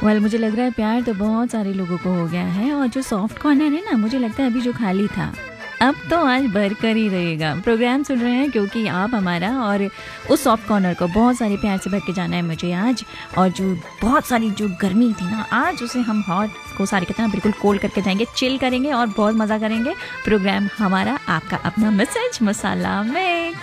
Well मुझे लग रहा है प्यार तो बहुत सारे लोगों को हो गया है, और जो सॉफ्ट कॉर्नर है ना, मुझे लगता है अभी जो खाली था अब तो आज भरकर ही रहेगा। प्रोग्राम सुन रहे हैं क्योंकि आप हमारा, और उस सॉफ्ट कॉर्नर को बहुत सारे प्यार से भर के जाना है मुझे आज। और जो बहुत सारी जो गर्मी थी ना, आज उसे हम हॉट को सारे कहते हैं बिल्कुल कोल्ड करके जाएंगे, चिल करेंगे और बहुत मज़ा करेंगे। प्रोग्राम हमारा, आपका अपना मिसेज मसाला मिक्स।